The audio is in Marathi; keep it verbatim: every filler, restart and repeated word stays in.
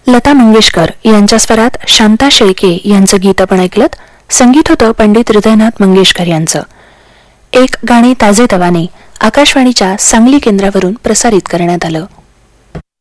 लता मंगेशकर यांच्या स्वरात शांता शेळके यांचं गीत आपण ऐकलत. संगीत होतं पंडित हृदयनाथ मंगेशकर यांचं. एक गाणे ताजेतवाने आकाशवाणीच्या सांगली केंद्रावरून प्रसारित करण्यात आलं.